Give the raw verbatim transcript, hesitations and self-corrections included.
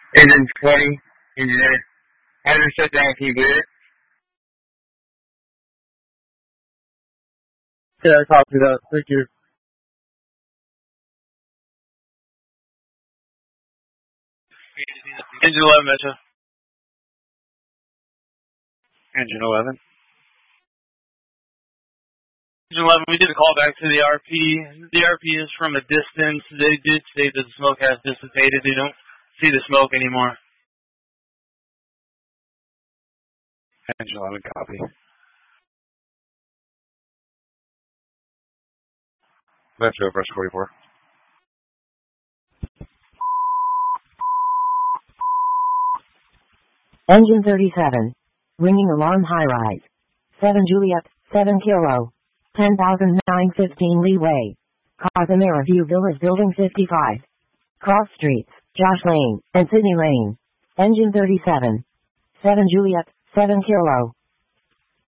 Engine twenty, engineer. Engine shut down, can you believe it? Yeah, I copy that. Thank you. Engine eleven, Metro. Engine eleven. Engine eleven, we did a call back to the R P. The R P is from a distance. They did say that the smoke has dissipated. They don't see the smoke anymore. Engine eleven, copy. Metro, brush forty-four. Engine thirty-seven. Ringing alarm high rise. seven Juliet, seven Kilo. ten thousand nine hundred fifteen Leeway. Casamara View Villas Building fifty-five. Cross Streets, Josh Lane, and Sydney Lane. Engine thirty-seven. seven Juliet, seven Kilo.